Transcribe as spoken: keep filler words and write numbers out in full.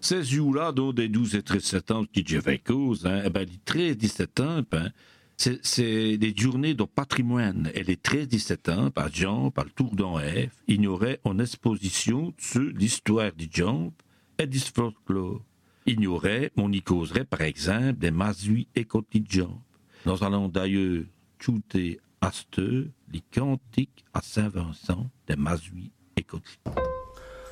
Ces jours-là, donc des douze et treize septembre, qui j'avais cause, hein, eh ben, les treize dix-sept septembre, hein, c'est, c'est des journées de patrimoine. Et les treize dix-sept septembre, par Jean, par le Tour d'Anhève, il y aurait une exposition sur l'histoire du Jamp et du folklore. Il y aurait, on y causerait par exemple des masuis et quotidiens. Nous allons d'ailleurs chuter à ce les cantiques à Saint-Vincent des masuis et quotidiens.